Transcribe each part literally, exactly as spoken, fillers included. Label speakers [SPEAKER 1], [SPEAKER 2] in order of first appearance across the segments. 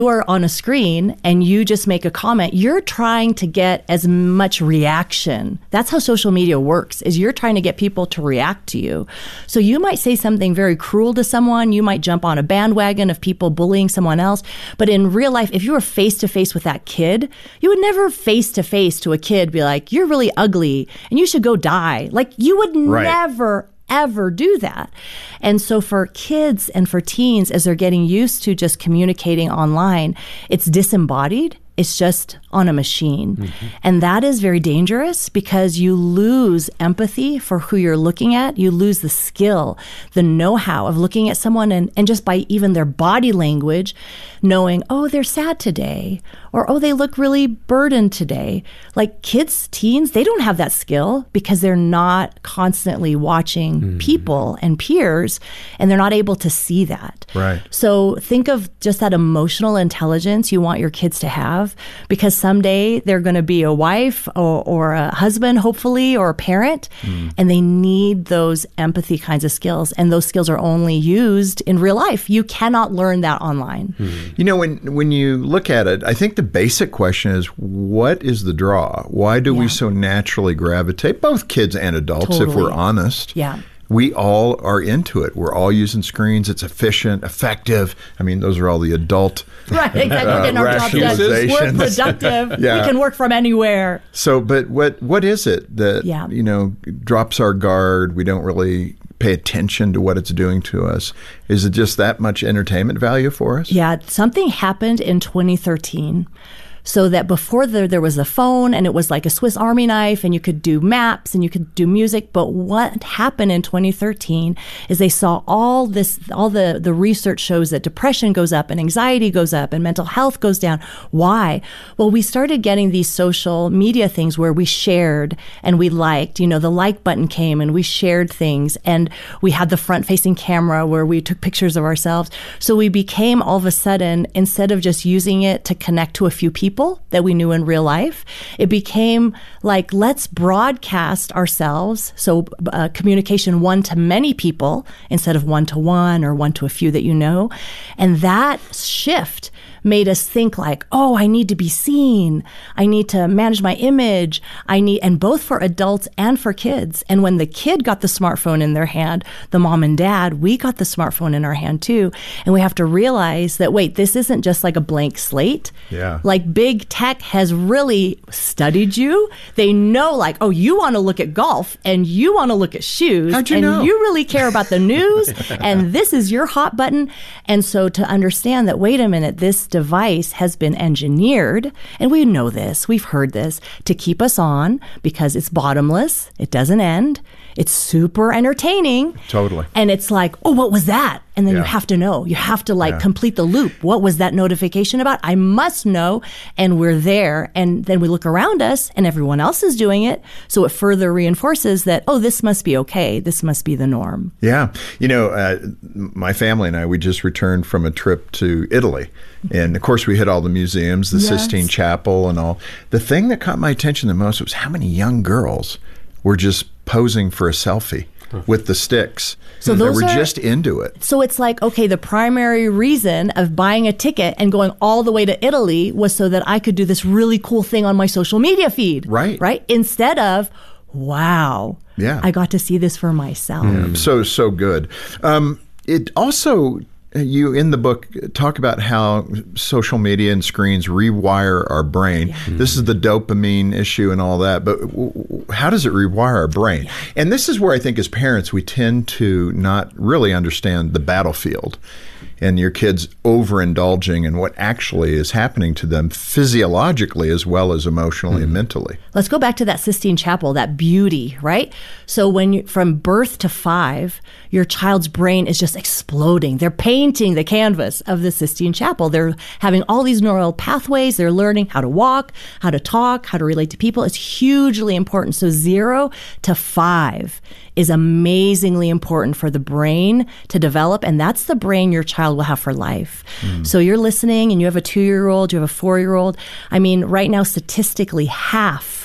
[SPEAKER 1] you are on a screen and you just make a comment, you're trying to get as much reaction. That's how social media works, is you're trying to get people to react to you. So you might say something very cruel to someone. You might jump on a bandwagon of people bullying someone else. But in real life, if you were face to face with that kid, you would never face to face to a kid be like, you're really ugly and you should go die. Like you would
[SPEAKER 2] right.
[SPEAKER 1] never ever do that. And so for kids and for teens, as they're getting used to just communicating online, it's disembodied. It's just on a machine. Mm-hmm. And that is very dangerous because you lose empathy for who you're looking at. You lose the skill, the know-how of looking at someone and, and just by even their body language, knowing, oh, they're sad today, or, oh, they look really burdened today. Like kids, teens, they don't have that skill because they're not constantly watching mm-hmm. people and peers, and they're not able to see that.
[SPEAKER 2] Right.
[SPEAKER 1] So think of just that emotional intelligence you want your kids to have, because someday they're going to be a wife or, or a husband, hopefully, or a parent, mm. and they need those empathy kinds of skills. And those skills are only used in real life. You cannot learn that online.
[SPEAKER 2] Mm. You know, when, when you look at it, I think the basic question is, what is the draw? Why do yeah. we so naturally gravitate, both kids and adults,
[SPEAKER 1] totally.
[SPEAKER 2] if we're honest?
[SPEAKER 1] Yeah.
[SPEAKER 2] We all are into it. We're all using screens. It's efficient, effective. I mean, those are all the adult
[SPEAKER 1] right, exactly. We're getting our jobs done. We're productive. yeah. We can work from anywhere.
[SPEAKER 2] So, but what what is it that, yeah. you know, drops our guard? We don't really pay attention to what it's doing to us. Is it just that much entertainment value for us?
[SPEAKER 1] Yeah, something happened in twenty thirteen. So that before there, there was a phone and it was like a Swiss Army knife and you could do maps and you could do music. But what happened in twenty thirteen is they saw all this, all the, the research shows that depression goes up and anxiety goes up and mental health goes down. Why? Well, we started getting these social media things where we shared and we liked, you know, the like button came and we shared things, and we had the front facing camera where we took pictures of ourselves. So we became all of a sudden, instead of just using it to connect to a few people, that we knew in real life, it became like, let's broadcast ourselves. So uh, communication one to many people instead of one to one or one to a few that you know. And that shift made us think like, oh, I need to be seen. I need to manage my image. I need, and both for adults and for kids. And when the kid got the smartphone in their hand, the mom and dad, we got the smartphone in our hand too. And we have to realize that, wait, this isn't just like a blank slate.
[SPEAKER 2] Yeah.
[SPEAKER 1] Like big tech has really studied you. They know like, oh, you want to look at golf and you want to look at shoes.
[SPEAKER 2] How'd you
[SPEAKER 1] and
[SPEAKER 2] know?
[SPEAKER 1] You really care about the news and this is your hot button. And so to understand that, wait a minute, this device has been engineered, and we know this, we've heard this, to keep us on because it's bottomless, it doesn't end, it's super entertaining.
[SPEAKER 2] Totally.
[SPEAKER 1] And it's like, oh, what was that? And then
[SPEAKER 2] yeah.
[SPEAKER 1] you have to know. You have to like
[SPEAKER 2] yeah.
[SPEAKER 1] complete the loop. What was that notification about? I must know. And we're there. And then we look around us and everyone else is doing it. So it further reinforces that, oh, this must be okay. This must be the norm.
[SPEAKER 2] Yeah. You know, uh, my family and I, we just returned from a trip to Italy. And of course, we hit all the museums, the yes. Sistine Chapel and all. The thing that caught my attention the most was how many young girls were just posing for a selfie with the sticks.
[SPEAKER 1] So
[SPEAKER 2] they
[SPEAKER 1] those
[SPEAKER 2] were
[SPEAKER 1] are,
[SPEAKER 2] just into it.
[SPEAKER 1] So it's like, okay, the primary reason of buying a ticket and going all the way to Italy was so that I could do this really cool thing on my social media feed.
[SPEAKER 2] Right.
[SPEAKER 1] Right? Instead of, wow,
[SPEAKER 2] yeah.
[SPEAKER 1] I got to see this for myself.
[SPEAKER 2] Yeah. So, so good. Um, it also... You, in the book, talk about how social media and screens rewire our brain. Yeah. This is the dopamine issue and all that, but w- w- how does it rewire our brain? Yeah. And this is where I think as parents, we tend to not really understand the battlefield and your kids overindulging in what actually is happening to them physiologically as well as emotionally mm-hmm. and mentally.
[SPEAKER 1] Let's go back to that Sistine Chapel, that beauty, right? So when you, from birth to five, your child's brain is just exploding. They're painting the canvas of the Sistine Chapel. They're having all these neural pathways. They're learning how to walk, how to talk, how to relate to people. It's hugely important. So zero to five is amazingly important for the brain to develop, and that's the brain your child will have for life. Mm. So you're listening and you have a two-year-old, you have a four-year-old. I mean, right now, statistically, half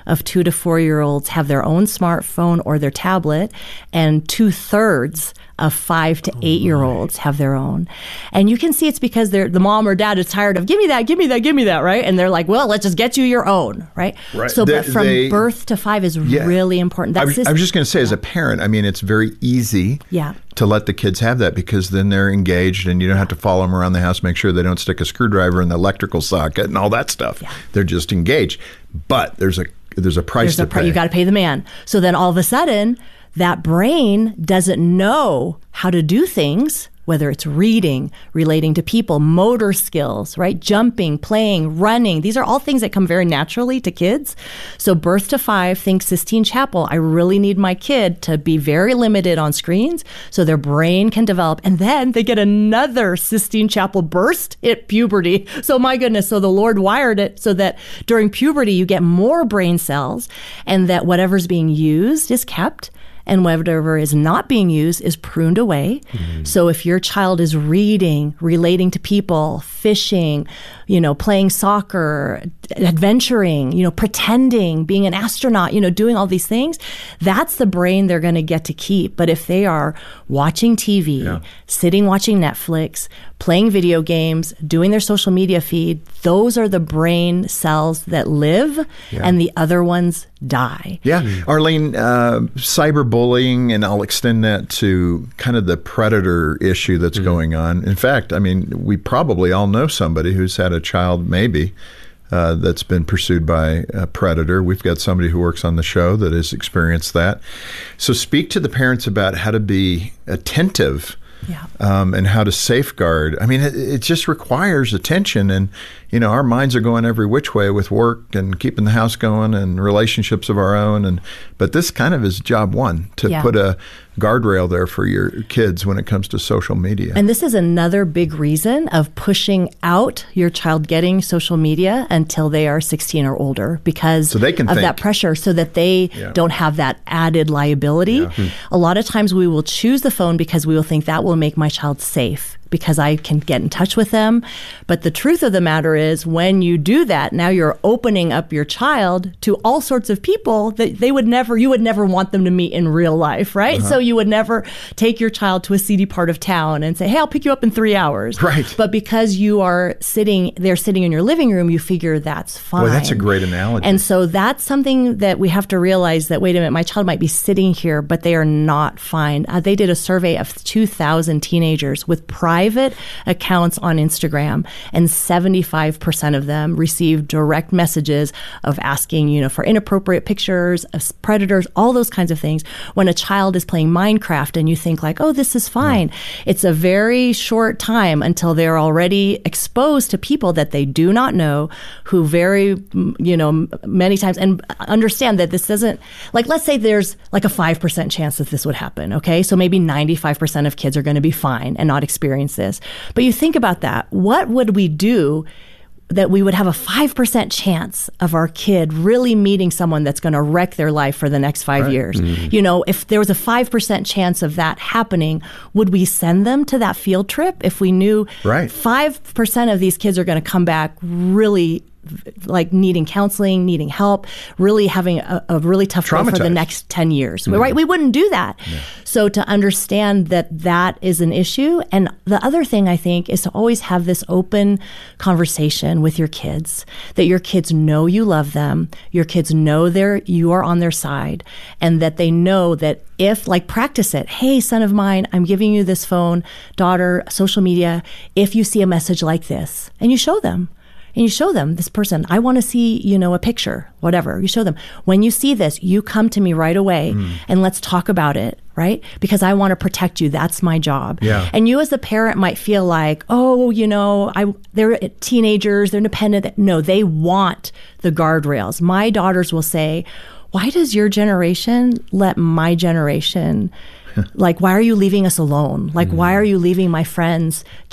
[SPEAKER 1] of two to four year olds have their own smartphone or their tablet, and two thirds of five to eight year olds have their own. And you can see it's because they're, the mom or dad is tired of, give me that, give me that, give me that, right? And they're like, well, let's just get you your own, right?
[SPEAKER 2] Right.
[SPEAKER 1] So
[SPEAKER 2] They-
[SPEAKER 1] but from
[SPEAKER 2] they-
[SPEAKER 1] birth to five is
[SPEAKER 2] Yeah.
[SPEAKER 1] really important.
[SPEAKER 2] I
[SPEAKER 1] That's
[SPEAKER 2] was, I was just going to say, as a parent, I mean, it's very easy
[SPEAKER 1] Yeah.
[SPEAKER 2] to let the kids have that because then they're engaged and you don't have to follow them around the house, make sure they don't stick a screwdriver in the electrical socket and all that stuff.
[SPEAKER 1] Yeah.
[SPEAKER 2] They're just engaged. But there's a there's a price
[SPEAKER 1] There's
[SPEAKER 2] to
[SPEAKER 1] a pri-
[SPEAKER 2] pay.
[SPEAKER 1] you got to pay the man. So then all of a sudden, that brain doesn't know how to do things, whether it's reading, relating to people, motor skills, right? Jumping, playing, running. These are all things that come very naturally to kids. So birth to five, think Sistine Chapel. I really need my kid to be very limited on screens so their brain can develop. And then they get another Sistine Chapel burst at puberty. So my goodness, so the Lord wired it so that during puberty you get more brain cells and that whatever's being used is kept. And whatever is not being used is pruned away. Mm-hmm. So if your child is reading, relating to people, fishing, you know, playing soccer, adventuring, you know, pretending, being an astronaut, you know, doing all these things, that's the brain they're going to get to keep. But if they are watching T V, yeah. sitting watching Netflix, playing video games, doing their social media feed, those are the brain cells that live yeah. and the other ones die.
[SPEAKER 2] Yeah. Mm-hmm. Arlene, uh, cyberbullying, and I'll extend that to kind of the predator issue that's mm-hmm. going on. In fact, I mean, we probably all know somebody who's had a child maybe uh, that's been pursued by a predator. We've got somebody who works on the show that has experienced that. So speak to the parents about how to be attentive Yeah. Um, and how to safeguard. I mean, it, it just requires attention. And, you know, our minds are going every which way with work and keeping the house going and relationships of our own. And but this kind of is job one, to yeah. put a guardrail there for your kids when it comes to social media.
[SPEAKER 1] And this is another big reason of pushing out your child getting social media until they are sixteen or older, because
[SPEAKER 2] so they can
[SPEAKER 1] of
[SPEAKER 2] think.
[SPEAKER 1] that pressure, so that they yeah. don't have that added liability. Yeah. Hmm. A lot of times we will choose the phone because we will think that will make my child safe, because I can get in touch with them. But the truth of the matter is, when you do that, now you're opening up your child to all sorts of people that they would never, you would never want them to meet in real life, right? Uh-huh. So you would never take your child to a seedy part of town and say, hey, I'll pick you up in three hours.
[SPEAKER 2] Right.
[SPEAKER 1] But because you are sitting, they're sitting in your living room, you figure that's fine.
[SPEAKER 2] Boy, that's a great analogy.
[SPEAKER 1] And so that's something that we have to realize, that, wait a minute, my child might be sitting here, but they are not fine. Uh, they did a survey of two thousand teenagers with private private accounts on Instagram, and seventy-five percent of them received direct messages of asking, you know, for inappropriate pictures of predators, all those kinds of things. When a child is playing Minecraft and you think like, oh, this is fine. Yeah. It's a very short time until they're already exposed to people that they do not know, who very, you know, many times, and understand that this doesn't, like, let's say there's like a five percent chance that this would happen. Okay. So maybe ninety-five percent of kids are going to be fine and not experience this. But you think about that. What would we do that we would have a five percent chance of our kid really meeting someone that's going to wreck their life for the next five right. years? Mm-hmm. You know, if there was a five percent chance of that happening, would we send them to that field trip if we knew
[SPEAKER 2] right.
[SPEAKER 1] five percent of these kids are going to come back really like needing counseling, needing help, really having a, a really tough road for the next ten years, mm-hmm. right? We wouldn't do that. Yeah. So to understand that that is an issue. And the other thing I think is to always have this open conversation with your kids, that your kids know you love them, your kids know they're, you are on their side, and that they know that if, like, practice it. Hey, son of mine, I'm giving you this phone, daughter, social media, if you see a message like this, and you show them. And you show them, this person, I want to see, you know, a picture, whatever. You show them, when you see this, you come to me right away mm. and let's talk about it, right? Because I want to protect you. That's my job.
[SPEAKER 2] Yeah.
[SPEAKER 1] And you as the parent might feel like, oh, you know, I they're teenagers, they're independent. No, they want the guardrails. My daughters will say, why does your generation let my generation, like, why are you leaving us alone? Like, mm. why are you leaving my friends just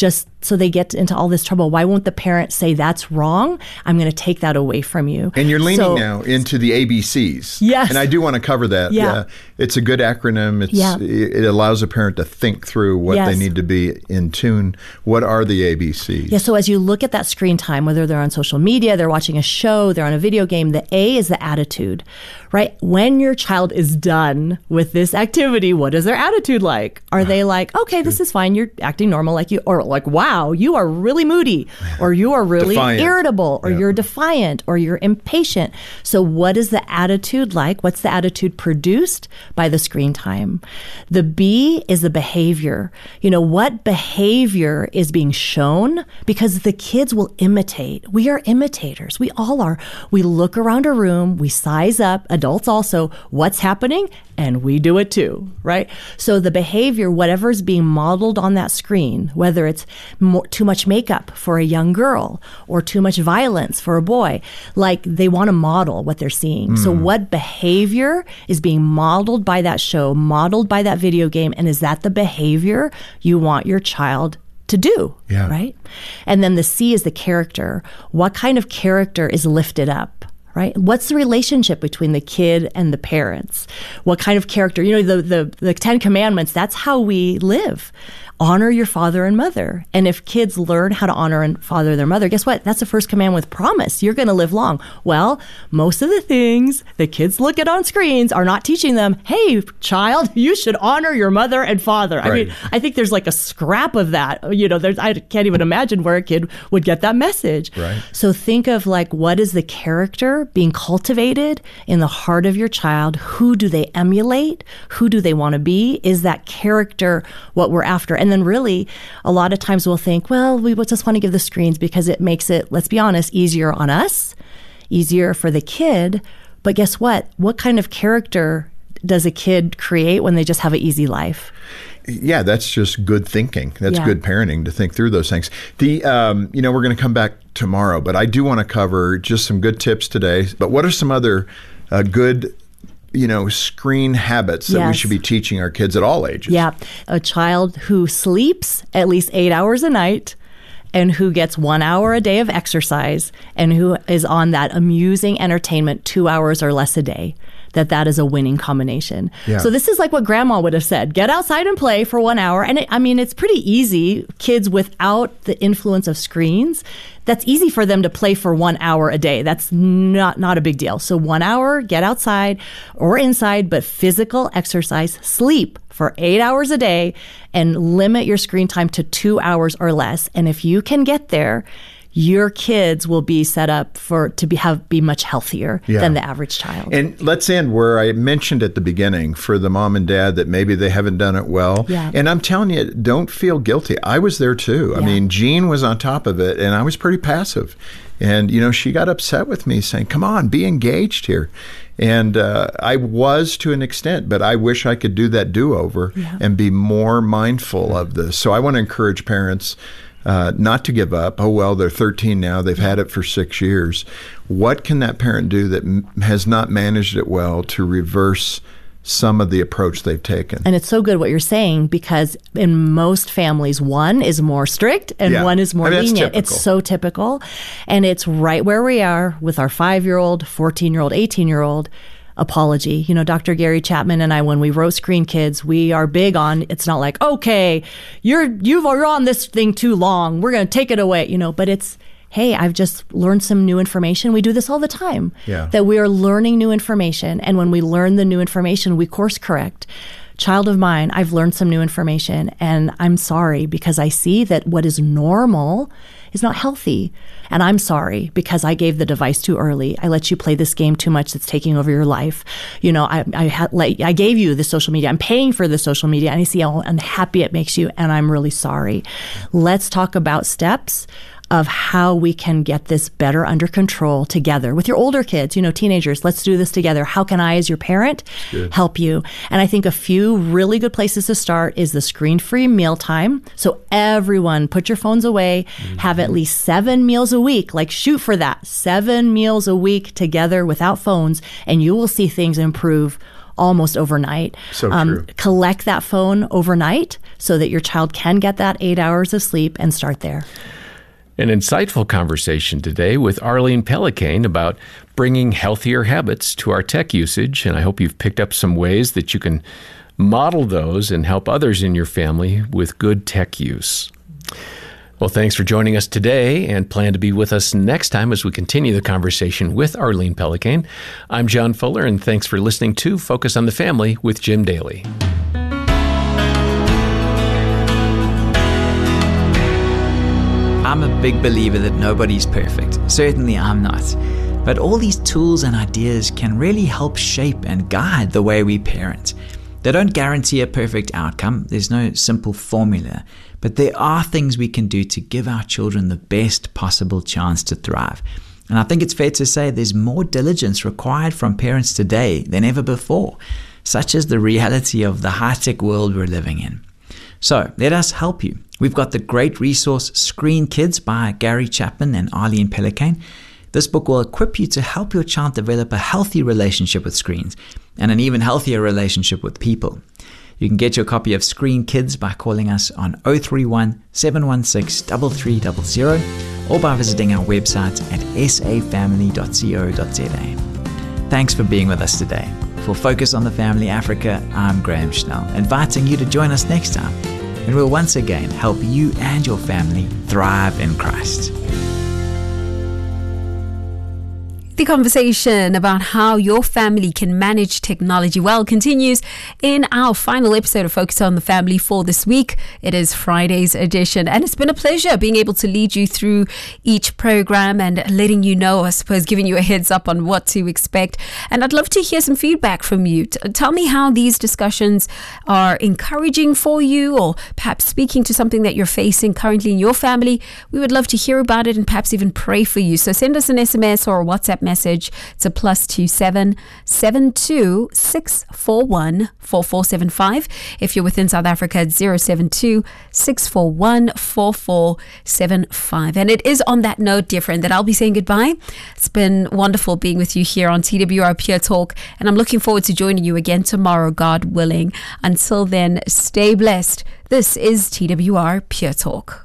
[SPEAKER 1] So they get into all this trouble. Why won't the parent say that's wrong? I'm going to take that away from you.
[SPEAKER 2] And you're leaning
[SPEAKER 1] so,
[SPEAKER 2] now into the A B Cs.
[SPEAKER 1] Yes.
[SPEAKER 2] And I do want to cover that.
[SPEAKER 1] Yeah.
[SPEAKER 2] yeah. It's a good acronym. It's,
[SPEAKER 1] yeah.
[SPEAKER 2] It allows a parent to think through what
[SPEAKER 1] yes.
[SPEAKER 2] they need to be in tune. What are the A B Cs?
[SPEAKER 1] Yeah, so as you look at that screen time, whether they're on social media, they're watching a show, they're on a video game, the A is the attitude, right? When your child is done with this activity, what is their attitude like? Are they like, okay, this is fine, you're acting normal like you, or like, wow, you are really moody, or you are really
[SPEAKER 2] Defiant.
[SPEAKER 1] irritable, or
[SPEAKER 2] Yeah.
[SPEAKER 1] you're defiant, or you're impatient. So what is the attitude like? What's the attitude produced by the screen time? The B is the behavior. You know, what behavior is being shown? Because the kids will imitate. We are imitators. We all are. We look around a room, we size up, adults also, what's happening, and we do it too, right? So the behavior, whatever is being modeled on that screen, whether it's more, too much makeup for a young girl or too much violence for a boy, like they want to model what they're seeing. Mm. So what behavior is being modeled by that show, modeled by that video game, and is that the behavior you want your child to do,
[SPEAKER 2] yeah.
[SPEAKER 1] right? And then the C is the character. What kind of character is lifted up? Right? What's the relationship between the kid and the parents? What kind of character? You know, the, the, the Ten Commandments, that's how we live. Honor your father and mother. And if kids learn how to honor and father their mother, guess what? That's the first command with promise. You're going to live long. Well, most of the things that kids look at on screens are not teaching them, hey, child, you should honor your mother and father.
[SPEAKER 2] Right.
[SPEAKER 1] I mean, I think there's like a scrap of that. You know, there's, I can't even imagine where a kid would get that message.
[SPEAKER 2] Right.
[SPEAKER 1] So think of like, what is the character being cultivated in the heart of your child? Who do they emulate? Who do they want to be? Is that character what we're after? And then really, a lot of times we'll think, well, we just want to give the screens because it makes it, let's be honest, easier on us, easier for the kid. But guess what? What kind of character does a kid create when they just have an easy life?
[SPEAKER 2] Yeah, that's just good thinking. That's
[SPEAKER 1] Yeah.
[SPEAKER 2] good parenting to think through those things. The, um, you know, we're going to come back tomorrow, but I do want to cover just some good tips today. But what are some other uh, good you know, screen habits that
[SPEAKER 1] yes.
[SPEAKER 2] we should be teaching our kids at all ages?
[SPEAKER 1] Yeah. A child who sleeps at least eight hours a night and who gets one hour a day of exercise and who is on that amusing entertainment two hours or less a day, that that is a winning combination.
[SPEAKER 2] Yeah.
[SPEAKER 1] So this is like what grandma would have said, get outside and play for one hour. And it, I mean, it's pretty easy. Kids without the influence of screens, that's easy for them to play for one hour a day. That's not, not a big deal. So one hour, get outside or inside, but physical exercise, sleep for eight hours a day and limit your screen time to two hours or less. And if you can get there, your kids will be set up for to be have be much healthier
[SPEAKER 2] yeah.
[SPEAKER 1] than the average child.
[SPEAKER 2] And let's end where I mentioned at the beginning for the mom and dad that maybe they haven't done it well.
[SPEAKER 1] Yeah.
[SPEAKER 2] And I'm telling you, don't feel guilty. I was there too.
[SPEAKER 1] Yeah.
[SPEAKER 2] I mean, Jean was on top of it and I was pretty passive. And, you know, she got upset with me saying, come on, be engaged here. And uh, I was to an extent, but I wish I could do that do-over
[SPEAKER 1] yeah.
[SPEAKER 2] and be more mindful of this. So I want to encourage parents Uh, not to give up. Oh, well, they're thirteen now. They've had it for six years. What can that parent do that m- has not managed it well to reverse some of the approach they've taken?
[SPEAKER 1] And it's so good what you're saying, because in most families, one is more strict and
[SPEAKER 2] Yeah.
[SPEAKER 1] one is more
[SPEAKER 2] I mean, that's
[SPEAKER 1] lenient.
[SPEAKER 2] typical.
[SPEAKER 1] It's so typical. And it's right where we are with our five-year-old, fourteen-year-old, eighteen-year-old. Apology. You know, Doctor Gary Chapman and I, when we wrote Screen Kids, we are big on, it's not like, okay, you're, you've, you're on this thing too long, we're going to take it away, you know, but it's, hey, I've just learned some new information. We do this all the time.
[SPEAKER 2] Yeah.
[SPEAKER 1] That we are learning new information. And when we learn the new information, we course correct. Child of mine, I've learned some new information and I'm sorry because I see that what is normal is not healthy. And I'm sorry because I gave the device too early. I let you play this game too much that's taking over your life. You know, I I, ha- like, I gave you the social media. I'm paying for the social media and I see how unhappy it makes you and I'm really sorry. Let's talk about steps of how we can get this better under control together with your older kids, you know, teenagers. Let's do this together. How can I, as your parent, help you? And I think a few really good places to start is the screen-free mealtime. So everyone, put your phones away, mm-hmm. have at least seven meals a week. Like shoot for that. Seven meals a week together without phones, and you will see things improve almost overnight.
[SPEAKER 2] So true.
[SPEAKER 1] Collect that phone overnight so that your child can get that eight hours of sleep and start there.
[SPEAKER 3] An insightful conversation today with Arlene Pellicane about bringing healthier habits to our tech usage. And I hope you've picked up some ways that you can model those and help others in your family with good tech use. Well, thanks for joining us today, and plan to be with us next time as we continue the conversation with Arlene Pellicane. I'm John Fuller, and thanks for listening to Focus on the Family with Jim Daly.
[SPEAKER 4] I'm a big believer that nobody's perfect. Certainly I'm not. But all these tools and ideas can really help shape and guide the way we parent. They don't guarantee a perfect outcome. There's no simple formula. But there are things we can do to give our children the best possible chance to thrive. And I think it's fair to say there's more diligence required from parents today than ever before, such as the reality of the high-tech world we're living in. So let us help you. We've got the great resource Screen Kids by Gary Chapman and Arlene Pellicane. This book will equip you to help your child develop a healthy relationship with screens and an even healthier relationship with people. You can get your copy of Screen Kids by calling us on oh three one, seven one six, three three zero zero or by visiting our website at s a family dot co dot z a. Thanks for being with us today. For Focus on the Family Africa, I'm Graham Schnell, inviting you to join us next time, and we'll once again help you and your family thrive in Christ.
[SPEAKER 5] The conversation about how your family can manage technology well continues in our final episode of Focus on the Family for this week. It is Friday's edition, and it's been a pleasure being able to lead you through each program and letting you know, I suppose, giving you a heads up on what to expect. And I'd love to hear some feedback from you. T- tell me how these discussions are encouraging for you, or perhaps speaking to something that you're facing currently in your family. We would love to hear about it and perhaps even pray for you. So send us an S M S or a WhatsApp message to plus two seven seven two six four one four four seven five. If you're within South Africa, it's zero seven two six four one four four seven five. And it is on that note, dear friend, that I'll be saying goodbye. It's been wonderful being with you here on T W R Pure Talk, and I'm looking forward to joining you again tomorrow, God willing. Until then, stay blessed. This is T W R Pure Talk.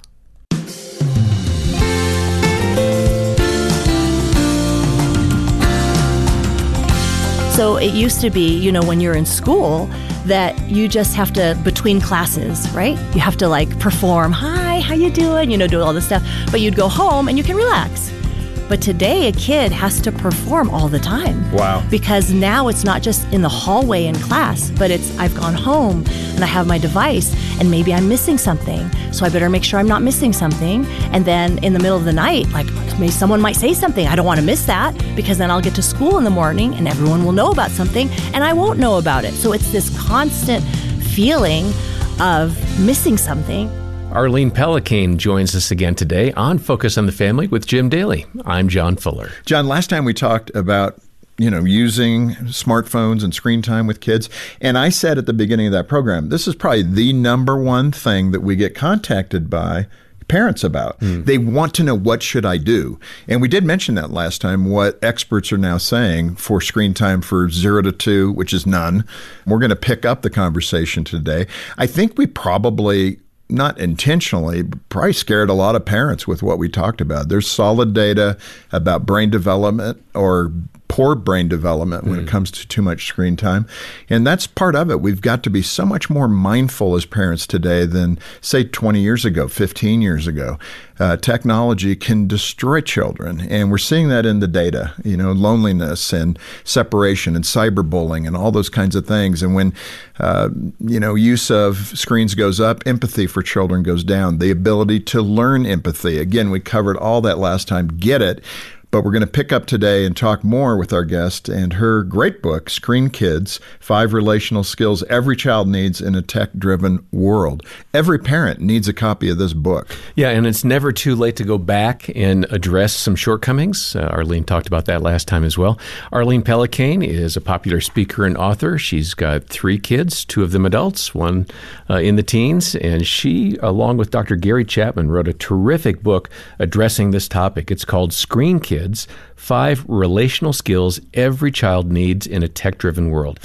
[SPEAKER 1] So it used to be, you know, when you're in school, that you just have to, between classes, right? You have to like perform, hi, how you doing? You know, do all this stuff. But you'd go home and you can relax. But today a kid has to perform all the time.
[SPEAKER 2] Wow.
[SPEAKER 1] Because now it's not just in the hallway in class, but it's I've gone home and I have my device and maybe I'm missing something. So I better make sure I'm not missing something. And then in the middle of the night, like maybe someone might say something. I don't want to miss that, because then I'll get to school in the morning and everyone will know about something and I won't know about it. So it's this constant feeling of missing something.
[SPEAKER 3] Arlene Pellicane joins us again today on Focus on the Family with Jim Daly. I'm John Fuller.
[SPEAKER 2] John, last time we talked about, you know, using smartphones and screen time with kids. And I said at the beginning of that program, this is probably the number one thing that we get contacted by parents about. Mm. They want to know, what should I do? And we did mention that last time, what experts are now saying for screen time for zero to two, which is none. We're going to pick up the conversation today. I think we probably, not intentionally, probably scared a lot of parents with what we talked about. There's solid data about brain development or poor brain development when mm. it comes to too much screen time. And that's part of it. We've got to be so much more mindful as parents today than, say, twenty years ago, fifteen years ago. Uh, technology can destroy children. And we're seeing that in the data, you know, loneliness and separation and cyberbullying and all those kinds of things. And when, uh, you know, use of screens goes up, empathy for children goes down. The ability to learn empathy. Again, we covered all that last time. Get it. But we're going to pick up today and talk more with our guest and her great book, Screen Kids, Five Relational Skills Every Child Needs in a Tech-Driven World. Every parent needs a copy of this book.
[SPEAKER 3] Yeah, and it's never too late to go back and address some shortcomings. Uh, Arlene talked about that last time as well. Arlene Pellicane is a popular speaker and author. She's got three kids, two of them adults, one uh, in the teens, and she, along with Doctor Gary Chapman, wrote a terrific book addressing this topic. It's called Screen Kids, Five Relational Skills Every Child Needs in a Tech-Driven World.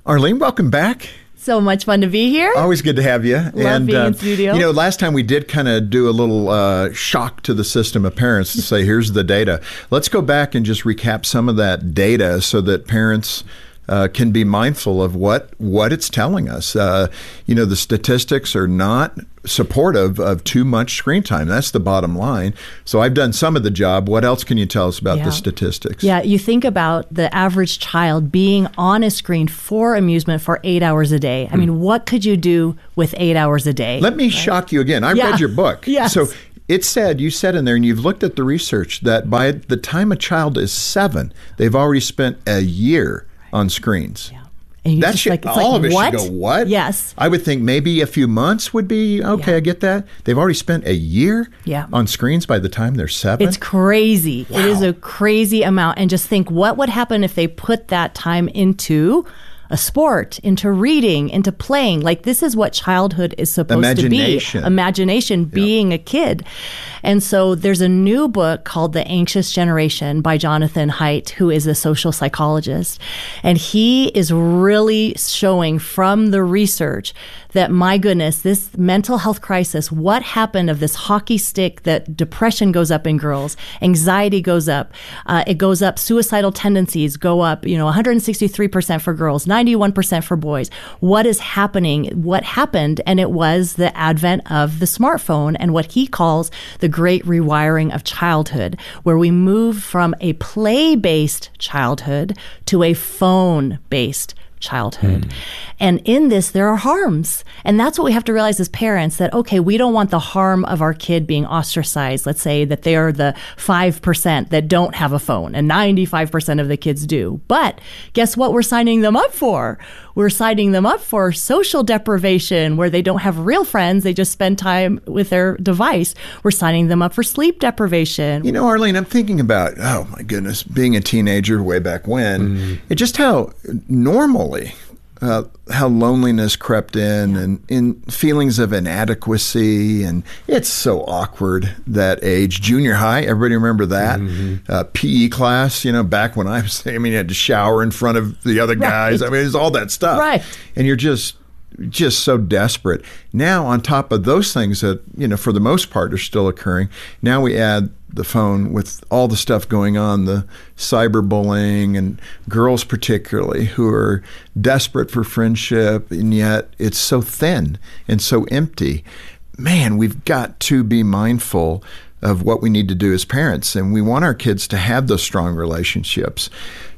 [SPEAKER 2] Arlene, welcome back.
[SPEAKER 1] So much fun to be here.
[SPEAKER 2] Always good to have you.
[SPEAKER 1] Love
[SPEAKER 2] and,
[SPEAKER 1] being
[SPEAKER 2] uh,
[SPEAKER 1] in studio.
[SPEAKER 2] You know, last time we did kind of do a little uh, shock to the system of parents to say, here's the data. Let's go back and just recap some of that data so that parents Uh, can be mindful of what what it's telling us. Uh, you know, the statistics are not supportive of too much screen time. That's the bottom line. So I've done some of the job. What else can you tell us about
[SPEAKER 1] yeah.
[SPEAKER 2] the statistics?
[SPEAKER 1] Yeah, you think about the average child being on a screen for amusement for eight hours a day. I hmm. mean, what could you do with eight hours a day?
[SPEAKER 2] Let me right? shock you again. I
[SPEAKER 1] yeah.
[SPEAKER 2] read your book.
[SPEAKER 1] Yes.
[SPEAKER 2] So it said, you said in there, and you've looked at the research, that by the time a child is seven, they've already spent a year on screens.
[SPEAKER 1] Yeah. And
[SPEAKER 2] That should,
[SPEAKER 1] like,
[SPEAKER 2] all
[SPEAKER 1] like,
[SPEAKER 2] of us
[SPEAKER 1] what?
[SPEAKER 2] should go, what?
[SPEAKER 1] Yes.
[SPEAKER 2] I would think maybe a few months would be, okay,
[SPEAKER 1] yeah.
[SPEAKER 2] I get that. They've already spent a year
[SPEAKER 1] yeah.
[SPEAKER 2] on screens by the time they're seven.
[SPEAKER 1] It's crazy.
[SPEAKER 2] Wow.
[SPEAKER 1] It is a crazy amount. And just think, what would happen if they put that time into a sport, into reading, into playing? Like, this is what childhood is supposed
[SPEAKER 2] Imagination.
[SPEAKER 1] to be. Imagination.
[SPEAKER 2] Yeah.
[SPEAKER 1] Being a kid. And so there's a new book called The Anxious Generation by Jonathan Haidt, who is a social psychologist. And he is really showing from the research that, my goodness, this mental health crisis, what happened of this hockey stick, that depression goes up in girls, anxiety goes up, uh, it goes up, suicidal tendencies go up, you know, one hundred sixty-three percent for girls, ninety-one percent for boys. What is happening? What happened? And it was the advent of the smartphone and what he calls the great rewiring of childhood, where we move from a play-based childhood to a phone-based childhood. Mm. And in this, there are harms. And that's what we have to realize as parents, that, okay, we don't want the harm of our kid being ostracized. Let's say that they are the five percent that don't have a phone and ninety-five percent of the kids do. But guess what we're signing them up for? We're signing them up for social deprivation, where they don't have real friends. They just spend time with their device. We're signing them up for sleep deprivation.
[SPEAKER 2] You know, Arlene, I'm thinking about, oh my goodness, being a teenager way back when, mm. it just how normally Uh, how loneliness crept in, yeah. and in feelings of inadequacy, and it's so awkward, that age. Junior high, everybody remember that? Mm-hmm. Uh, P E class, you know, back when I was, I mean, you had to shower in front of the other guys. Right. I mean, it's all that stuff.
[SPEAKER 1] Right.
[SPEAKER 2] And you're just, just so desperate. Now, on top of those things that, you know, for the most part are still occurring, now we add the phone with all the stuff going on, the cyberbullying, and girls particularly who are desperate for friendship, and yet it's so thin and so empty. Man, we've got to be mindful of what we need to do as parents, and we want our kids to have those strong relationships.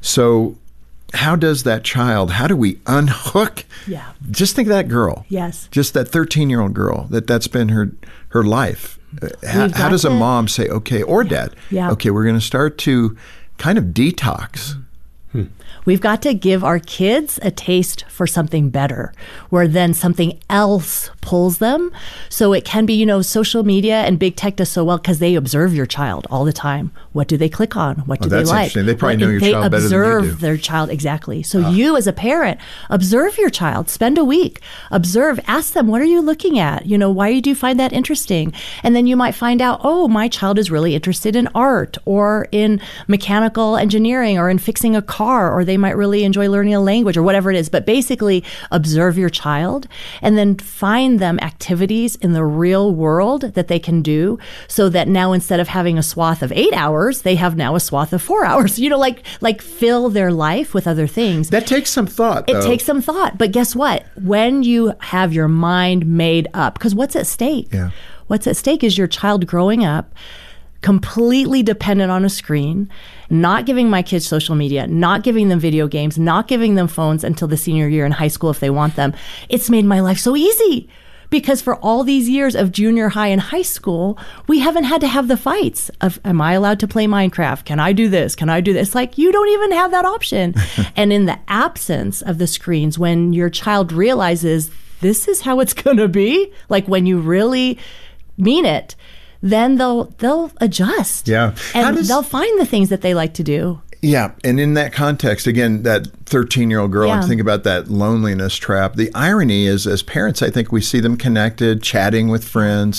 [SPEAKER 2] So how does that child, how do we unhook?
[SPEAKER 1] Yeah.
[SPEAKER 2] Just think of that girl.
[SPEAKER 1] Yes.
[SPEAKER 2] Just that thirteen-year-old girl, that that's been her, her life. How, how does a
[SPEAKER 1] to,
[SPEAKER 2] mom say, okay, or
[SPEAKER 1] yeah,
[SPEAKER 2] dad,
[SPEAKER 1] yeah.
[SPEAKER 2] okay, we're going to start to kind of detox?
[SPEAKER 1] Hmm. We've got to give our kids a taste for something better, where then something else pulls them. So it can be, you know, social media and big tech does so well because they observe your child all the time. What do they click on? What do
[SPEAKER 2] oh,
[SPEAKER 1] they
[SPEAKER 2] that's
[SPEAKER 1] like?
[SPEAKER 2] Interesting. They probably
[SPEAKER 1] what,
[SPEAKER 2] know your
[SPEAKER 1] they
[SPEAKER 2] child better than you do.
[SPEAKER 1] observe their child, exactly. So
[SPEAKER 2] oh.
[SPEAKER 1] you as a parent, observe your child. Spend a week. Observe. Ask them, what are you looking at? You know, why do you find that interesting? And then you might find out, oh, my child is really interested in art or in mechanical engineering or in fixing a car, or they might really enjoy learning a language or whatever it is. But basically, observe your child and then find them activities in the real world that they can do, so that now instead of having a swath of eight hours, they have now a swath of four hours. You know, like like fill their life with other things.
[SPEAKER 2] That takes some thought, though.
[SPEAKER 1] It takes some thought. But guess what? When you have your mind made up, because what's at stake?
[SPEAKER 2] Yeah.
[SPEAKER 1] What's at stake is your child growing up completely dependent on a screen, not giving my kids social media, not giving them video games, not giving them phones until the senior year in high school if they want them. It's made my life so easy. Because for all these years of junior high and high school, we haven't had to have the fights of, am I allowed to play Minecraft? Can I do this? Can I do this? Like, you don't even have that option. And in the absence of the screens, when your child realizes this is how it's going to be, like when you really mean it, then they'll they'll adjust.
[SPEAKER 2] Yeah.
[SPEAKER 1] And
[SPEAKER 2] does,
[SPEAKER 1] they'll find the things that they like to do.
[SPEAKER 2] Yeah. And in that context, again, that thirteen-year-old girl,
[SPEAKER 1] Yeah.
[SPEAKER 2] and think about that loneliness trap. The irony is, as parents, I think we see them connected, chatting with friends,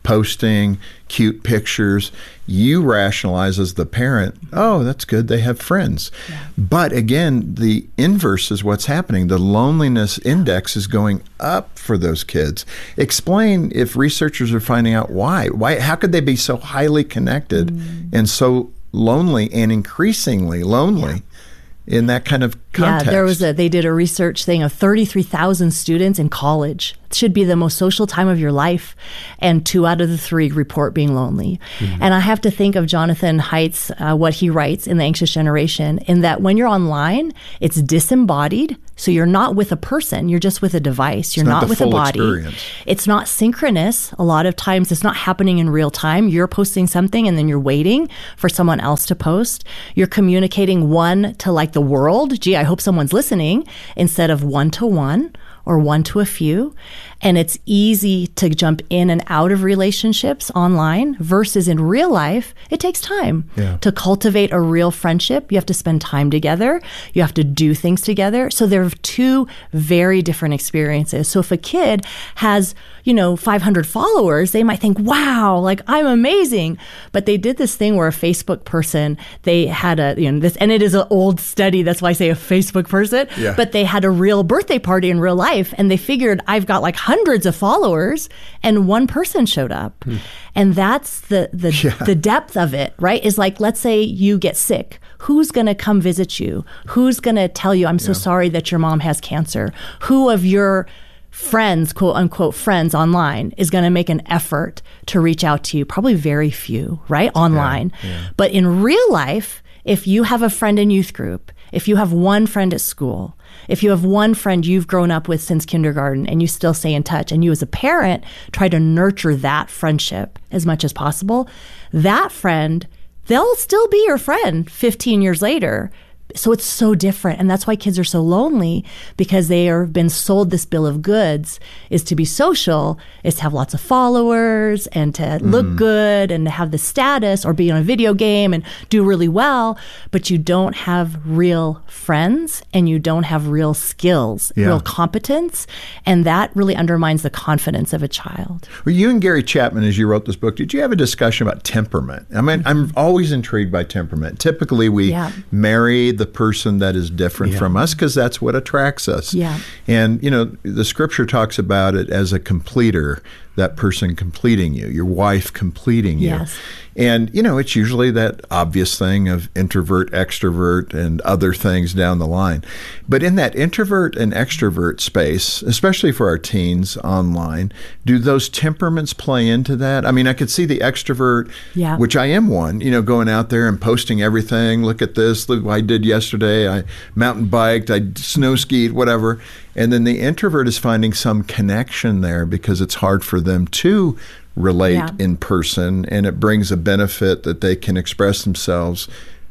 [SPEAKER 2] posting cute pictures, you rationalize as the parent, oh, that's good, they have friends. Yeah. But again, the inverse is what's happening. The loneliness index is going up for those kids. Explain if researchers are finding out why. Why? How could they be so highly connected mm. and so lonely and increasingly lonely? Yeah. In that kind of context.
[SPEAKER 1] Yeah, there was a, they did a research thing of thirty-three thousand students in college. It should be the most social time of your life. And two out of the three report being lonely. Mm-hmm. And I have to think of Jonathan Haidt's, uh, what he writes in The Anxious Generation, in that when you're online, it's disembodied. So you're not with a person, you're just with a device. You're
[SPEAKER 2] not,
[SPEAKER 1] not with a body.
[SPEAKER 2] Experience.
[SPEAKER 1] It's not synchronous. A lot of times it's not happening in real time. You're posting something and then you're waiting for someone else to post. You're communicating one to like the world. Gee, I hope someone's listening, instead of one to one or one to a few. And it's easy to jump in and out of relationships online versus in real life. It takes time
[SPEAKER 2] yeah.
[SPEAKER 1] to cultivate a real friendship. You have to spend time together. You have to do things together. So there are two very different experiences. So if a kid has, you know, five hundred followers, they might think, wow, like I'm amazing. But they did this thing where a Facebook person, they had a, you know, this, and it is an old study. That's why I say a Facebook person,
[SPEAKER 2] yeah.
[SPEAKER 1] but they had a real birthday party in real life. And they figured, I've got like hundreds of followers, and one person showed up. Hmm. And that's the the, yeah. the depth of it, right? Is like, let's say you get sick. Who's going to come visit you? Who's going to tell you, I'm so yeah. sorry that your mom has cancer? Who of your friends, quote unquote friends online, is going to make an effort to reach out to you? Probably very few, right? Online.
[SPEAKER 2] Yeah. Yeah.
[SPEAKER 1] But in real life, if you have a friend in youth group, if you have one friend at school, if you have one friend you've grown up with since kindergarten and you still stay in touch, and you as a parent try to nurture that friendship as much as possible, that friend, they'll still be your friend fifteen years later. So it's so different. And that's why kids are so lonely, because they have been sold this bill of goods is to be social, is to have lots of followers and to mm. look good and to have the status or be on a video game and do really well. But you don't have real friends and you don't have real skills,
[SPEAKER 2] yeah.
[SPEAKER 1] real competence. And that really undermines the confidence of a child.
[SPEAKER 2] Well, you and Gary Chapman, as you wrote this book, did you have a discussion about temperament? I mean, mm-hmm. I'm always intrigued by temperament. Typically, we
[SPEAKER 1] yeah.
[SPEAKER 2] marry the person that is different
[SPEAKER 3] yeah.
[SPEAKER 2] from us because that's what attracts us.
[SPEAKER 1] Yeah.
[SPEAKER 2] And, you know, the scripture talks about it as a completer, that person completing you, your wife completing you.
[SPEAKER 1] Yes.
[SPEAKER 2] And, you know, it's usually that obvious thing of introvert, extrovert, and other things down the line. But in that introvert and extrovert space, especially for our teens online, do those temperaments play into that? I mean, I could see the extrovert,
[SPEAKER 1] yeah.
[SPEAKER 2] which I am one, you know, going out there and posting everything. Look at this. Look what I did yesterday. I mountain biked. I snow skied, whatever. And then the introvert is finding some connection there because it's hard for them to relate
[SPEAKER 1] yeah.
[SPEAKER 2] in person, and it brings a benefit that they can express themselves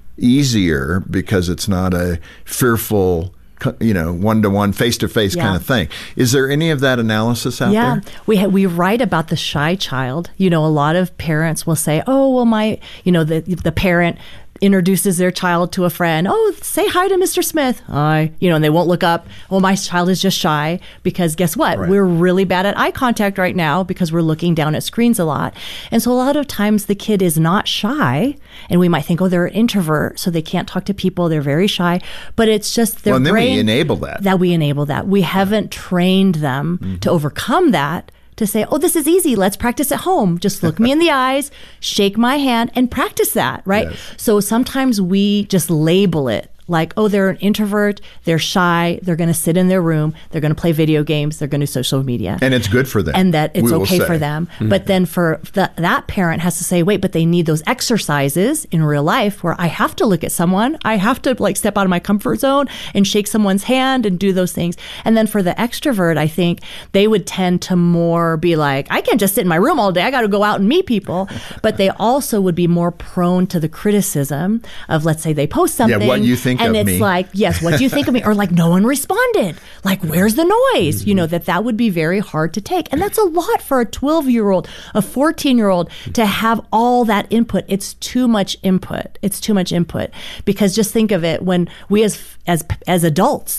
[SPEAKER 2] easier because it's not a fearful, you know, one-to-one, face-to-face
[SPEAKER 1] yeah.
[SPEAKER 2] kind of thing. Is there any of that analysis out
[SPEAKER 1] yeah.
[SPEAKER 2] there?
[SPEAKER 1] Yeah, we ha- we write about the shy child. You know, a lot of parents will say, "Oh, well, my," you know, the the parent introduces their child to a friend. Oh, say hi to Mister Smith. Hi. You know, and they won't look up. Oh, my child is just shy, because guess what?
[SPEAKER 2] Right.
[SPEAKER 1] We're really bad at eye contact right now because we're looking down at screens a lot. And so a lot of times the kid is not shy, and we might think, oh, they're an introvert, so they can't talk to people. They're very shy. But it's just their
[SPEAKER 2] well, and then
[SPEAKER 1] brain.
[SPEAKER 2] we enable that.
[SPEAKER 1] That we enable that. We haven't trained them mm-hmm. to overcome that, to say, oh, this is easy. Let's practice at home. Just look me in the eyes, shake my hand, and practice that, right?
[SPEAKER 2] Yes.
[SPEAKER 1] So sometimes we just label it like, oh, they're an introvert, they're shy, they're going to sit in their room, they're going to play video games, they're going to do social media.
[SPEAKER 2] And it's good for them.
[SPEAKER 1] And that it's okay
[SPEAKER 2] say.
[SPEAKER 1] for them.
[SPEAKER 2] Mm-hmm.
[SPEAKER 1] But then for the, that parent has to say, wait, but they need those exercises in real life where I have to look at someone, I have to like step out of my comfort zone and shake someone's hand and do those things. And then for the extrovert, I think they would tend to more be like, I can't just sit in my room all day, I got to go out and meet people. But they also would be more prone to the criticism of, let's say they post something.
[SPEAKER 2] Yeah, what you think
[SPEAKER 1] and
[SPEAKER 2] of
[SPEAKER 1] it's
[SPEAKER 2] me.
[SPEAKER 1] like, yes, what do you think of me? Or like, no one responded. Like, where's the noise?
[SPEAKER 2] Mm-hmm.
[SPEAKER 1] You know, that that would be very hard to take. And that's a lot for a twelve-year-old, a fourteen-year-old to have all that input. It's too much input. It's too much input. Because just think of it, when we as as as adults,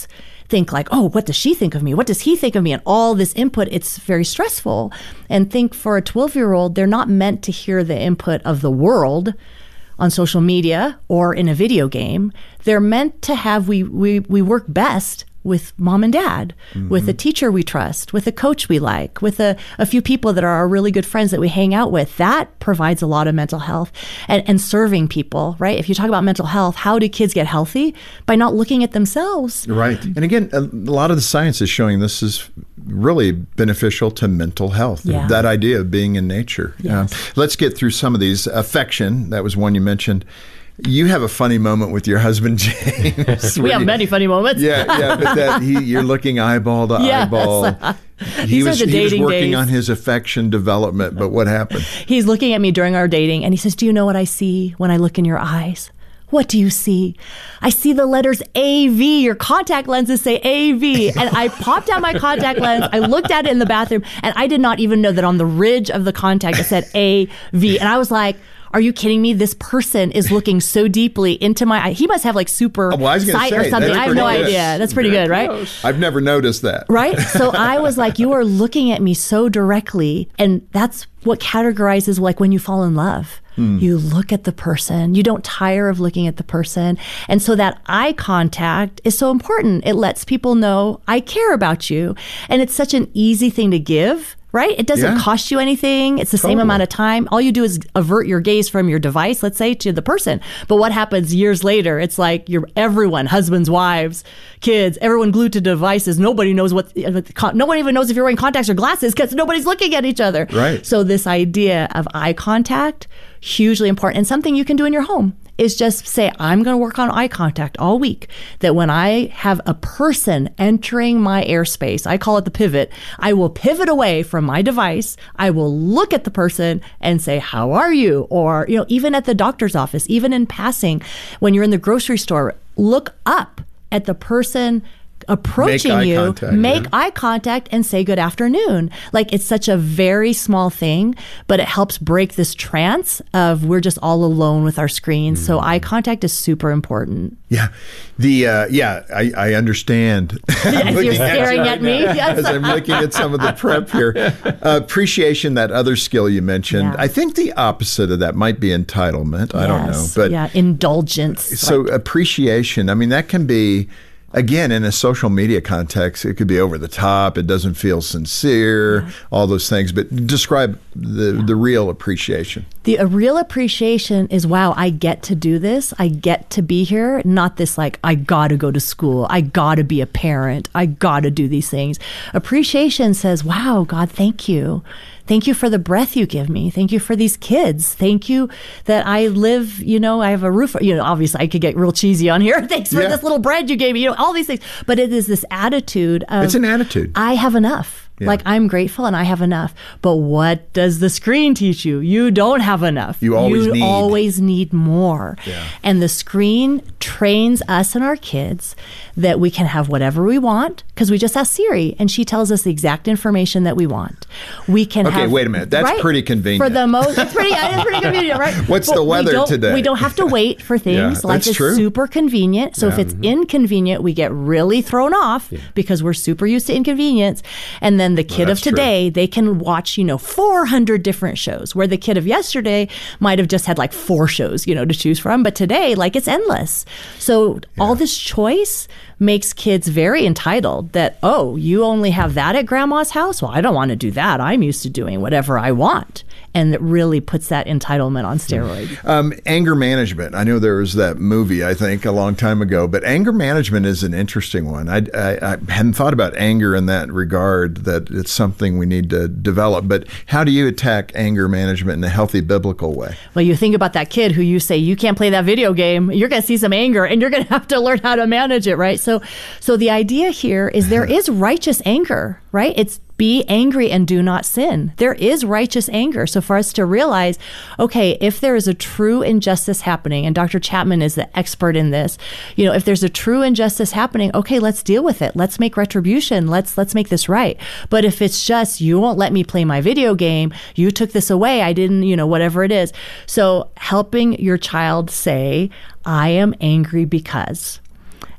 [SPEAKER 1] think like, oh, what does she think of me? What does he think of me? And all this input, it's very stressful. And think for a twelve-year-old, they're not meant to hear the input of the world on social media or in a video game. They're meant to have, we we we work best with mom and dad, mm-hmm. with a teacher we trust, with a coach we like, with a, a few people that are our really good friends that we hang out with. That provides a lot of mental health and, and serving people, right? If you talk about mental health, how do kids get healthy? By not looking at themselves.
[SPEAKER 2] Right. And again, a lot of the science is showing this is really beneficial to mental health.
[SPEAKER 1] Yeah.
[SPEAKER 2] That idea of being in nature.
[SPEAKER 1] Yes.
[SPEAKER 2] Um, let's get through some of these. Affection, that was one you mentioned. You have a funny moment with your husband, James.
[SPEAKER 1] We have
[SPEAKER 2] you,
[SPEAKER 1] many funny moments.
[SPEAKER 2] Yeah, yeah, but that he, you're looking eyeball to
[SPEAKER 1] yes.
[SPEAKER 2] eyeball. He
[SPEAKER 1] These
[SPEAKER 2] was,
[SPEAKER 1] are the
[SPEAKER 2] he was
[SPEAKER 1] dating
[SPEAKER 2] working
[SPEAKER 1] days.
[SPEAKER 2] on his affection development, but what happened?
[SPEAKER 1] He's looking at me during our dating and he says, do you know what I see when I look in your eyes? What do you see? I see the letters A V. Your contact lenses say A V. And I popped out my contact lens. I looked at it in the bathroom and I did not even know that on the ridge of the contact it said A V. And I was like, are you kidding me? This person is looking so deeply into my eye. He must have like super
[SPEAKER 2] oh, well, I was
[SPEAKER 1] sight
[SPEAKER 2] say,
[SPEAKER 1] or something. I have no
[SPEAKER 2] good.
[SPEAKER 1] idea. That's pretty
[SPEAKER 2] Very
[SPEAKER 1] good, right?
[SPEAKER 2] close. I've never noticed that.
[SPEAKER 1] Right? So I was like, you are looking at me so directly. And that's what categorizes like when you fall in love. Mm. You look at the person. You don't tire of looking at the person. And so that eye contact is so important. It lets people know I care about you. And it's such an easy thing to give. Right? It doesn't
[SPEAKER 2] yeah.
[SPEAKER 1] cost you anything. It's the
[SPEAKER 2] totally.
[SPEAKER 1] same amount of time. All you do is avert your gaze from your device, let's say, to the person. But what happens years later? It's like you're everyone, husbands, wives, kids, everyone glued to devices. Nobody knows what, no one even knows if you're wearing contacts or glasses because nobody's looking at each other.
[SPEAKER 2] Right.
[SPEAKER 1] So this idea of eye contact, hugely important, and something you can do in your home is just say, I'm going to work on eye contact all week. That when I have a person entering my airspace, I call it the pivot, I will pivot away from my device. I will look at the person and say, how are you? Or, you know, even at the doctor's office, even in passing, when you're in the grocery store, look up at the person approaching
[SPEAKER 2] make
[SPEAKER 1] you,
[SPEAKER 2] eye contact,
[SPEAKER 1] make
[SPEAKER 2] yeah.
[SPEAKER 1] eye contact and say good afternoon. Like it's such a very small thing, but it helps break this trance of we're just all alone with our screens. Mm. So eye contact is super important.
[SPEAKER 2] Yeah. The uh, yeah, I, I understand.
[SPEAKER 1] You're staring
[SPEAKER 2] at,
[SPEAKER 1] at me
[SPEAKER 2] right
[SPEAKER 1] yes.
[SPEAKER 2] as I'm looking at some of the prep here. Uh, appreciation, that other skill you mentioned.
[SPEAKER 1] Yeah.
[SPEAKER 2] I think the opposite of that might be entitlement. I
[SPEAKER 1] yes.
[SPEAKER 2] don't know, but
[SPEAKER 1] yeah, indulgence.
[SPEAKER 2] So
[SPEAKER 1] like,
[SPEAKER 2] appreciation. I mean, that can be. Again, in a social media context, it could be over the top. It doesn't feel sincere, yeah. all those things. But describe the, yeah. the real appreciation.
[SPEAKER 1] The a real appreciation is, wow, I get to do this. I get to be here. Not this like, I got to go to school. I got to be a parent. I got to do these things. Appreciation says, wow, God, thank you. Thank you for the breath you give me. Thank you for these kids. Thank you that I live, you know, I have a roof. You know, obviously I could get real cheesy on here. Thanks for
[SPEAKER 2] yeah.
[SPEAKER 1] this little bread you gave me, you know, all these things. But it is this attitude of.
[SPEAKER 2] It's an attitude.
[SPEAKER 1] I have enough. Yeah. Like I'm grateful and I have enough. But what does the screen teach you? You don't have enough.
[SPEAKER 2] You always
[SPEAKER 1] you
[SPEAKER 2] need.
[SPEAKER 1] always need more.
[SPEAKER 2] Yeah.
[SPEAKER 1] And the screen trains us and our kids that we can have whatever we want because we just ask Siri and she tells us the exact information that we want. We can
[SPEAKER 2] okay,
[SPEAKER 1] have.
[SPEAKER 2] Okay, wait a minute. That's
[SPEAKER 1] right?
[SPEAKER 2] pretty convenient.
[SPEAKER 1] For the most, it's pretty, it's pretty convenient, right?
[SPEAKER 2] What's
[SPEAKER 1] but
[SPEAKER 2] the weather
[SPEAKER 1] we
[SPEAKER 2] today?
[SPEAKER 1] We don't have to wait for things.
[SPEAKER 2] yeah,
[SPEAKER 1] Life
[SPEAKER 2] that's
[SPEAKER 1] is
[SPEAKER 2] true.
[SPEAKER 1] super convenient. So
[SPEAKER 2] yeah.
[SPEAKER 1] if it's
[SPEAKER 2] mm-hmm.
[SPEAKER 1] inconvenient, we get really thrown off yeah. because we're super used to inconvenience. And then the kid
[SPEAKER 2] well,
[SPEAKER 1] of today, true. they can watch, you know, four hundred different shows, where the kid of yesterday might have just had like four shows, you know, to choose from. But today, like, it's endless. So yeah. all this choice makes kids very entitled that, oh, you only have that at grandma's house? Well, I don't want to do that. I'm used to doing whatever I want. And it really puts that entitlement on steroids.
[SPEAKER 2] Um, anger management. I know there was that movie, I think, a long time ago, but anger management is an interesting one. I, I, I hadn't thought about anger in that regard, that it's something we need to develop. But how do you attack anger management in a healthy biblical way?
[SPEAKER 1] Well, you think about that kid who you say, you can't play that video game. You're going to see some anger and you're going to have to learn how to manage it, right? So, so the idea here is there is righteous anger, right? It's be angry and do not sin. There is righteous anger. So for us to realize, okay, if there is a true injustice happening, and Doctor Chapman is the expert in this, you know, if there's a true injustice happening, okay, let's deal with it. Let's make retribution. Let's let's make this right. But if it's just, you won't let me play my video game, you took this away, I didn't, you know, whatever it is. So helping your child say, I am angry because.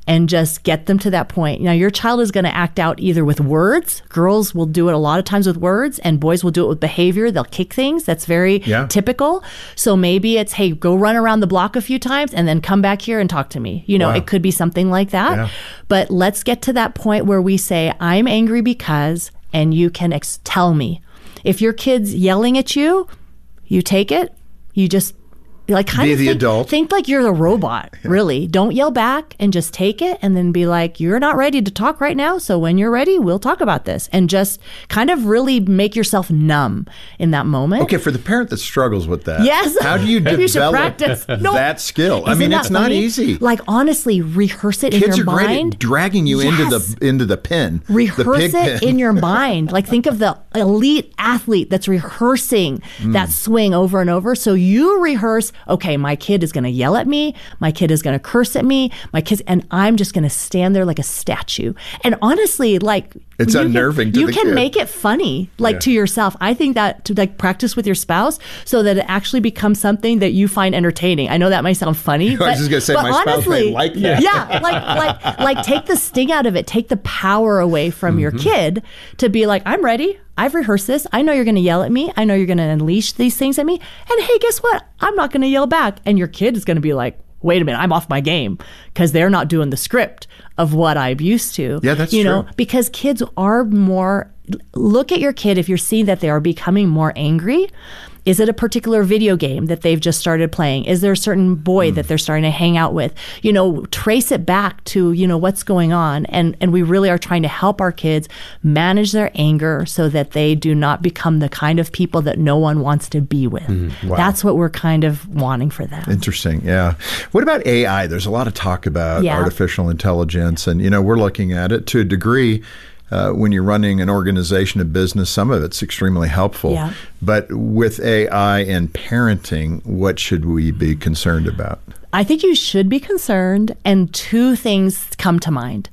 [SPEAKER 1] and just get them to that point. Now, your child is going to act out either with words. Girls will do it a lot of times with words, and boys will do it with behavior. They'll kick things. That's very
[SPEAKER 2] Yeah.
[SPEAKER 1] typical. So maybe it's, hey, go run around the block a few times and then come back here and talk to me. You know,
[SPEAKER 2] Wow.
[SPEAKER 1] it could be something like that.
[SPEAKER 2] Yeah.
[SPEAKER 1] But let's get to that point where we say, I'm angry because, and you can ex- tell me. If your kid's yelling at you, you take it, you just like kind
[SPEAKER 2] Be
[SPEAKER 1] of
[SPEAKER 2] the
[SPEAKER 1] think,
[SPEAKER 2] adult.
[SPEAKER 1] think like you're the robot, really. Don't yell back and just take it and then be like, you're not ready to talk right now. So when you're ready, we'll talk about this. And just kind of really make yourself numb in that moment.
[SPEAKER 2] Okay, for the parent that struggles with that,
[SPEAKER 1] Yes.
[SPEAKER 2] how do you
[SPEAKER 1] You should
[SPEAKER 2] develop
[SPEAKER 1] practice. No.
[SPEAKER 2] that skill? I
[SPEAKER 1] Isn't
[SPEAKER 2] mean,
[SPEAKER 1] that
[SPEAKER 2] it's not
[SPEAKER 1] funny?
[SPEAKER 2] easy.
[SPEAKER 1] Like, honestly, rehearse it
[SPEAKER 2] Kids
[SPEAKER 1] in
[SPEAKER 2] are
[SPEAKER 1] your
[SPEAKER 2] great
[SPEAKER 1] mind.
[SPEAKER 2] at dragging you into
[SPEAKER 1] Yes.
[SPEAKER 2] the into the pen. the
[SPEAKER 1] Rehearse
[SPEAKER 2] pig
[SPEAKER 1] it
[SPEAKER 2] pen.
[SPEAKER 1] in your mind. Like, think of the elite athlete that's rehearsing
[SPEAKER 2] Mm.
[SPEAKER 1] that swing over and over. So you rehearse, okay, my kid is going to yell at me. My kid is going to curse at me. My kids, and I'm just going to stand there like a statue. And honestly, like,
[SPEAKER 2] It's
[SPEAKER 1] you can-
[SPEAKER 2] unnerving to
[SPEAKER 1] You
[SPEAKER 2] the
[SPEAKER 1] can
[SPEAKER 2] kid.
[SPEAKER 1] make it funny, like
[SPEAKER 2] Yeah.
[SPEAKER 1] to yourself. I think that to like practice with your spouse so that it actually becomes something that you find entertaining. I know that might sound funny,
[SPEAKER 2] I was
[SPEAKER 1] but,
[SPEAKER 2] just gonna say,
[SPEAKER 1] but
[SPEAKER 2] my spouse
[SPEAKER 1] honestly,
[SPEAKER 2] might like that.
[SPEAKER 1] Yeah, like like like take the sting out of it. Take the power away from your kid to be like, I'm ready. I've rehearsed this. I know you're going to yell at me. I know you're going to unleash these things at me. And hey, guess what? I'm not going to yell back. And your kid is going to be like, wait a minute, I'm off my game because they're not doing the script of what I'm used to.
[SPEAKER 2] Yeah, that's
[SPEAKER 1] you know,
[SPEAKER 2] true.
[SPEAKER 1] because kids are more. Look at your kid if you're seeing that they are becoming more angry. Is it a particular video game that they've just started playing? Is there a certain boy
[SPEAKER 2] Mm.
[SPEAKER 1] that they're starting to hang out with? You know, trace it back to, you know, what's going on. And, and we really are trying to help our kids manage their anger so that they do not become the kind of people that no one wants to be with.
[SPEAKER 2] Mm-hmm. Wow.
[SPEAKER 1] That's what we're kind of wanting for them.
[SPEAKER 2] Interesting. Yeah. What about A I? There's a lot of talk about
[SPEAKER 1] Yeah.
[SPEAKER 2] artificial intelligence, and you know we're looking at it to a degree. Uh, when you're running an organization, a business, some of it's extremely helpful.
[SPEAKER 1] Yeah.
[SPEAKER 2] But with A I and parenting, what should we be concerned about?
[SPEAKER 1] I think you should be concerned, and two things come to mind.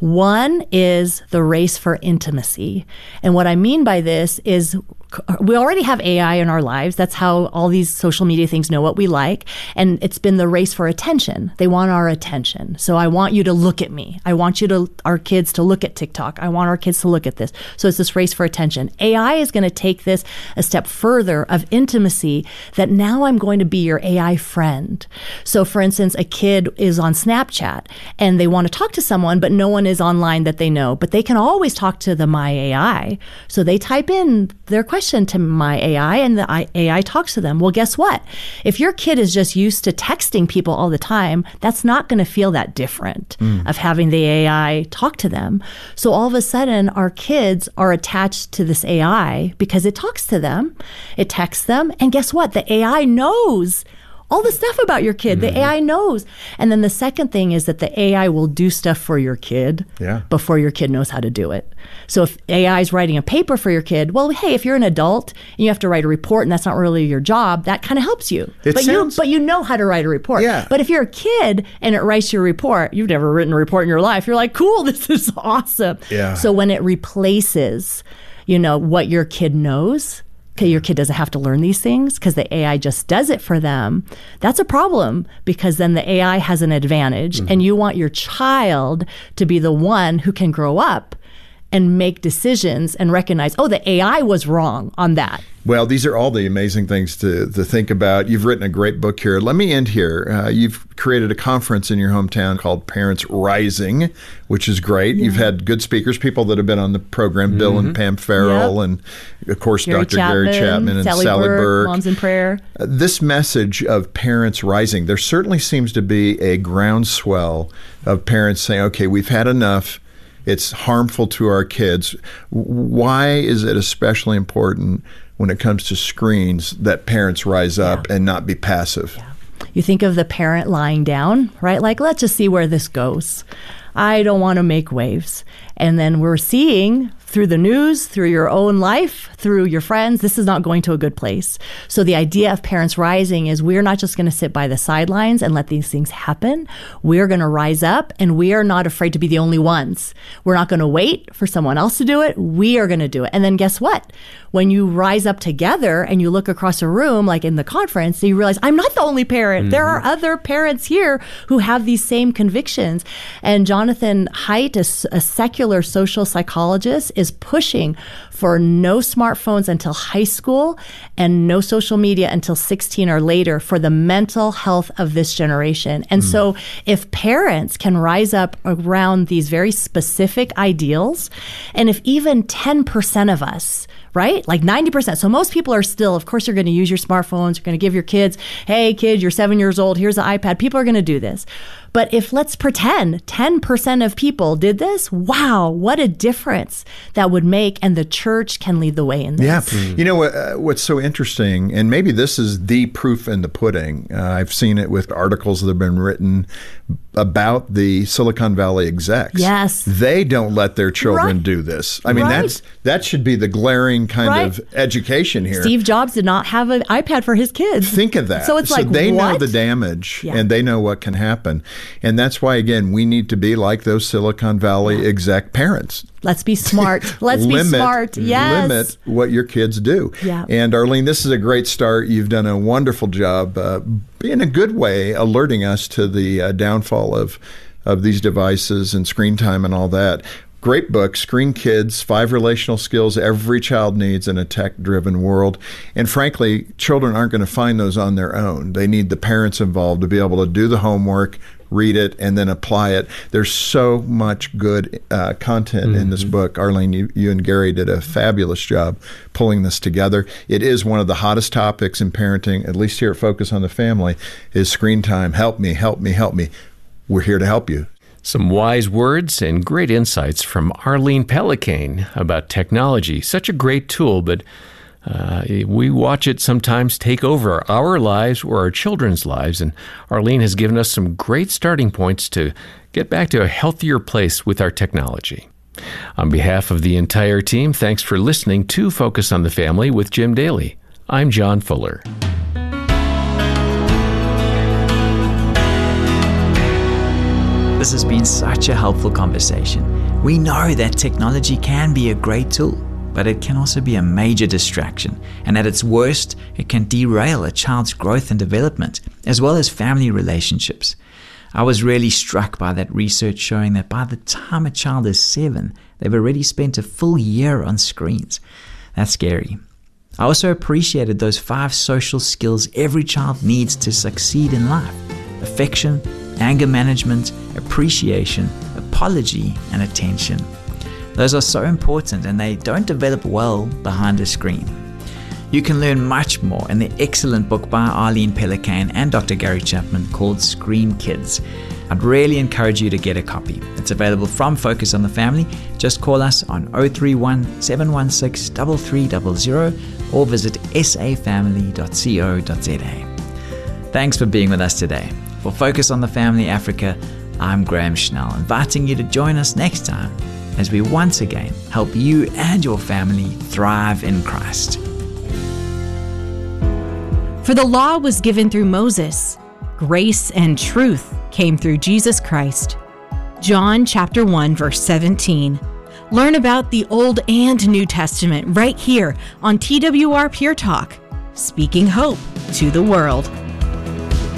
[SPEAKER 1] One is the race for intimacy. And what I mean by this is we already have A I in our lives. That's how all these social media things know what we like. And it's been the race for attention. They want our attention. So I want you to look at me. I want you to, our kids to look at TikTok. I want our kids to look at this. So it's this race for attention. A I is going to take this a step further of intimacy, that now I'm going to be your A I friend. So for instance, a kid is on Snapchat and they want to talk to someone, but no one is online that they know, but they can always talk to the My A I. So they type in their question to My A I and the A I talks to them. Well, guess what? If your kid is just used to texting people all the time, that's not going to feel that different mm. of having the A I talk to them. So all of a sudden, our kids are attached to this A I because it talks to them, it texts them, and guess what? The A I knows all the stuff about your kid. Mm-hmm. The A I knows. And then the second thing is that the A I will do stuff for your kid
[SPEAKER 2] yeah.
[SPEAKER 1] before your kid knows how to do it. So if A I is writing a paper for your kid, well, hey, if you're an adult and you have to write a report and that's not really your job, that kind of helps you.
[SPEAKER 2] It
[SPEAKER 1] but
[SPEAKER 2] sounds...
[SPEAKER 1] you but you know how to write a report.
[SPEAKER 2] Yeah.
[SPEAKER 1] But if you're a kid and it writes your report, you've never written a report in your life, you're like, cool, this is awesome.
[SPEAKER 2] Yeah.
[SPEAKER 1] So when it replaces, you know, what your kid knows, okay, your kid doesn't have to learn these things because the A I just does it for them. That's a problem because then the A I has an advantage mm-hmm. and you want your child to be the one who can grow up and make decisions and recognize, oh, the A I was wrong on that.
[SPEAKER 2] Well, these are all the amazing things to, to think about. You've written a great book here. Let me end here. Uh, you've created a conference in your hometown called Parents Rising, which is great. Yeah. You've had good speakers, people that have been on the program, mm-hmm. Bill and Pam Farrell, yep. and of course,
[SPEAKER 1] Gary
[SPEAKER 2] Doctor
[SPEAKER 1] Chapman,
[SPEAKER 2] Gary Chapman and
[SPEAKER 1] Sally,
[SPEAKER 2] Sally
[SPEAKER 1] Burke,
[SPEAKER 2] Burke.
[SPEAKER 1] Moms in Prayer.
[SPEAKER 2] Uh, this message of Parents Rising, there certainly seems to be a groundswell of parents saying, okay, we've had enough. It's harmful to our kids. Why is it especially important when it comes to screens that parents rise up yeah. and not be passive?
[SPEAKER 1] Yeah. You think of the parent lying down, right? Like, let's just see where this goes. I don't want to make waves. And then we're seeing through the news, through your own life, through your friends, this is not going to a good place. So the idea of Parents Rising is we're not just going to sit by the sidelines and let these things happen. We're going to rise up, and we are not afraid to be the only ones. We're not going to wait for someone else to do it. We are going to do it. And then guess what? When you rise up together and you look across a room, like in the conference, you realize I'm not the only parent. Mm-hmm. There are other parents here who have these same convictions. And Jonathan Haidt, a, a secular social psychologist, is pushing for no smartphones until high school and no social media until sixteen or later for the mental health of this generation. And mm. so if parents can rise up around these very specific ideals, and if even ten percent of us, right? Like ninety percent. So most people are still, of course, you're going to use your smartphones. You're going to give your kids, hey, kid, you're seven years old. Here's the iPad. People are going to do this. But if let's pretend ten percent of people did this, wow, what a difference that would make. And the church can lead the way in this.
[SPEAKER 2] Yeah. Mm. You know, what, uh, what's so interesting, and maybe this is the proof in the pudding. Uh, I've seen it with articles that have been written about the Silicon Valley execs.
[SPEAKER 1] Yes.
[SPEAKER 2] They don't let their children
[SPEAKER 1] right.
[SPEAKER 2] do this. I mean,
[SPEAKER 1] right.
[SPEAKER 2] that's that should be the glaring kind
[SPEAKER 1] right.
[SPEAKER 2] of education here.
[SPEAKER 1] Steve Jobs did not have an iPad for his kids.
[SPEAKER 2] Think of that.
[SPEAKER 1] So it's
[SPEAKER 2] so
[SPEAKER 1] like,
[SPEAKER 2] they
[SPEAKER 1] what?
[SPEAKER 2] know the damage
[SPEAKER 1] yeah.
[SPEAKER 2] and they know what can happen. And that's why, again, we need to be like those Silicon Valley yeah. exec parents.
[SPEAKER 1] Let's be smart. Let's
[SPEAKER 2] limit,
[SPEAKER 1] be smart. Yes.
[SPEAKER 2] Limit what your kids do.
[SPEAKER 1] Yeah.
[SPEAKER 2] And Arlene, this is a great start. You've done a wonderful job, uh, in a good way, alerting us to the uh, downfall of of these devices and screen time and all that. Great book, Screen Kids, Five Relational Skills Every Child Needs in a Tech-Driven World. And frankly, children aren't going to find those on their own. They need the parents involved to be able to do the homework, read it, and then apply it. There's so much good uh, content mm-hmm. in this book. Arlene, you, you and Gary did a fabulous job pulling this together. It is one of the hottest topics in parenting, at least here at Focus on the Family, is screen time. Help me, help me, help me. We're here to help you.
[SPEAKER 3] Some wise words and great insights from Arlene Pellicane about technology. Such a great tool, but uh, we watch it sometimes take over our lives or our children's lives. And Arlene has given us some great starting points to get back to a healthier place with our technology. On behalf of the entire team, thanks for listening to Focus on the Family with Jim Daly. I'm John Fuller.
[SPEAKER 4] This has been such a helpful conversation. We know that technology can be a great tool, but it can also be a major distraction. And at its worst, it can derail a child's growth and development, as well as family relationships. I was really struck by that research showing that by the time a child is seven, they've already spent a full year on screens. That's scary. I also appreciated those five social skills every child needs to succeed in life: affection, anger management, appreciation, apology, and attention. Those are so important, and they don't develop well behind a screen. You can learn much more in the excellent book by Arlene Pellicane and Doctor Gary Chapman called Screen Kids. I'd really encourage you to get a copy. It's available from Focus on the Family. Just call us on oh three one, seven one six, three three zero zero or visit s a family dot co dot z a. Thanks for being with us today. For Focus on the Family Africa, I'm Graham Schnell, inviting you to join us next time as we once again help you and your family thrive in Christ.
[SPEAKER 6] For the law was given through Moses. Grace and truth came through Jesus Christ. John chapter one, verse seventeen. Learn about the Old and New Testament right here on T W R Pure Talk, speaking hope to the world.